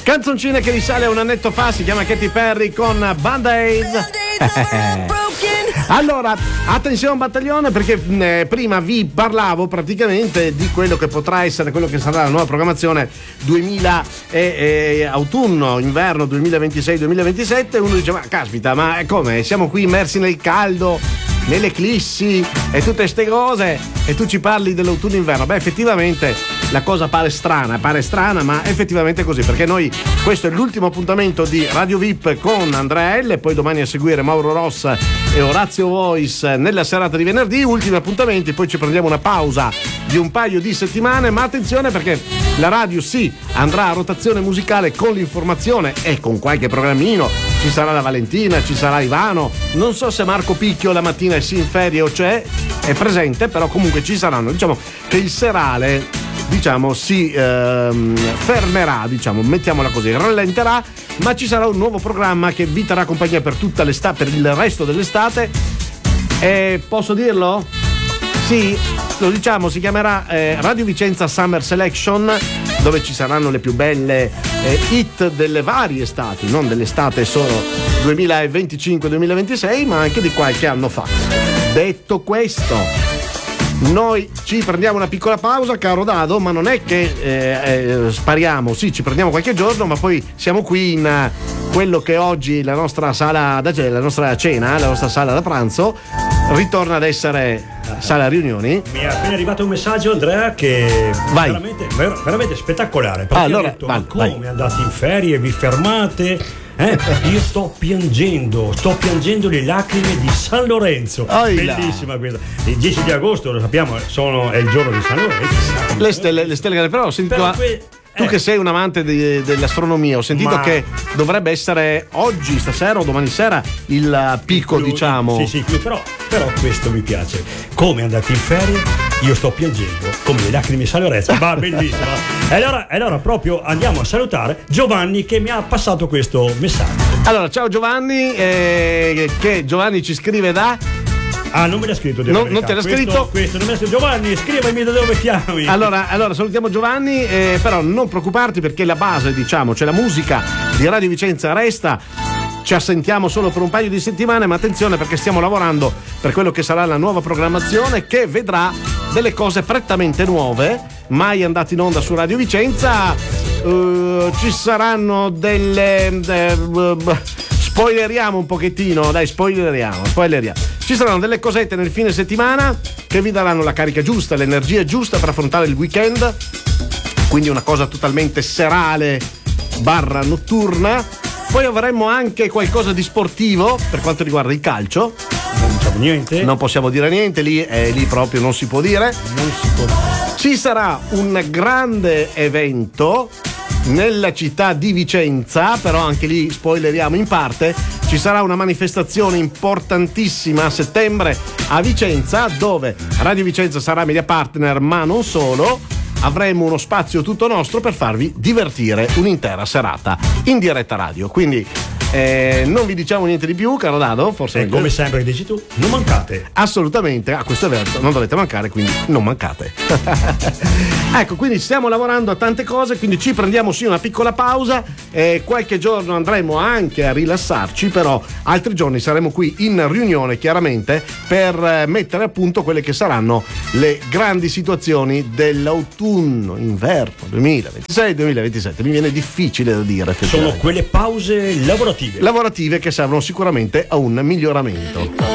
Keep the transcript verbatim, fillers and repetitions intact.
Canzoncina che risale a un annetto fa, si chiama Katy Perry con Band-Aid. Allora, attenzione battaglione, perché eh, prima vi parlavo praticamente di quello che potrà essere, quello che sarà la nuova programmazione duemila eh, eh, autunno inverno duemilaventisei duemilaventisette. Uno dice: ma caspita, ma come siamo qui immersi nel caldo, nelle eclissi e tutte ste cose, e tu ci parli dell'autunno inverno? Beh, effettivamente la cosa pare strana, pare strana, ma effettivamente è così, perché noi, questo è l'ultimo appuntamento di Radio V I P con Andrea L, poi domani a seguire Mauro Rossa e Orazio Voice nella serata di venerdì, ultimi appuntamenti, poi ci prendiamo una pausa di un paio di settimane, ma attenzione perché la radio sì andrà a rotazione musicale con l'informazione e con qualche programmino. Ci sarà la Valentina, ci sarà Ivano, non so se Marco Picchio la mattina è sì in ferie o c'è, è presente, però comunque ci saranno. Diciamo che il serale, diciamo, si ehm, fermerà, diciamo, mettiamola così, rallenterà, ma ci sarà un nuovo programma che vi terrà compagnia per tutta l'estate, per il resto dell'estate. E posso dirlo? Sì, lo diciamo, si chiamerà eh, Radio Vicenza Summer Selection, dove ci saranno le più belle eh, hit delle varie estati, non dell'estate solo duemilaventicinque duemilaventisei, ma anche di qualche anno fa. Detto questo, noi ci prendiamo una piccola pausa, caro Dado, ma non è che eh, eh, spariamo, sì, ci prendiamo qualche giorno, ma poi siamo qui in uh, quello che oggi la nostra sala da la nostra cena, la nostra sala da pranzo, ritorna ad essere sala riunioni. Mi è appena arrivato un messaggio, Andrea, che vai. veramente, ver- veramente spettacolare, perché ah, allora, ha detto: vai, ma come vai. andate in ferie, vi fermate? Eh, io sto piangendo, sto piangendo le lacrime di San Lorenzo. Oila. Bellissima questa. Il dieci di agosto, lo sappiamo, sono, è il giorno di San Lorenzo. Le stelle, le stelle, però ho sentito. Però que- Tu eh. che sei un amante di, dell'astronomia, ho sentito Ma... che dovrebbe essere oggi, stasera o domani sera il picco, Più, diciamo. Sì, sì, più, però, però questo mi piace. Come andate in ferie, io sto piangendo come le lacrime di San Lorenzo. Va bellissima. E allora, e allora proprio andiamo a salutare Giovanni, che mi ha passato questo messaggio. Allora, ciao Giovanni, eh, che Giovanni ci scrive da... Ah, non me l'ha scritto. Non, non te l'ha questo, scritto? Questo non me l'ha scritto. Giovanni, scrivimi da dove chiami. Allora, allora salutiamo Giovanni, eh, però non preoccuparti, perché la base, diciamo, cioè la musica di Radio Vicenza resta. Ci assentiamo solo per un paio di settimane, ma attenzione, perché stiamo lavorando per quello che sarà la nuova programmazione, che vedrà delle cose prettamente nuove, mai andate in onda su Radio Vicenza. Uh, ci saranno delle uh, spoileriamo un pochettino, dai, spoileriamo, spoileriamo. Ci saranno delle cosette nel fine settimana che vi daranno la carica giusta, l'energia giusta per affrontare il weekend, quindi una cosa totalmente serale barra notturna. Poi avremo anche qualcosa di sportivo per quanto riguarda il calcio. Non diciamo niente. Non possiamo dire niente, lì, eh, lì proprio non si può dire. Non si può dire. Ci sarà un grande evento nella città di Vicenza, però anche lì spoileriamo in parte. Ci sarà una manifestazione importantissima a settembre a Vicenza, dove Radio Vicenza sarà media partner, ma non solo. Avremo uno spazio tutto nostro per farvi divertire un'intera serata in diretta radio. Quindi eh, non vi diciamo niente di più, caro Dado, forse E come sempre dici tu, non mancate. Assolutamente, a questo evento non dovete mancare, quindi non mancate. Ecco, quindi stiamo lavorando a tante cose, quindi ci prendiamo sì una piccola pausa, eh, qualche giorno andremo anche a rilassarci, però altri giorni saremo qui in riunione, chiaramente, per eh, mettere a punto quelle che saranno le grandi situazioni dell'autunno inverno duemilaventisei duemilaventisette. Mi viene difficile da dire. Sono quelle pause lavorative lavorative che servono sicuramente a un miglioramento.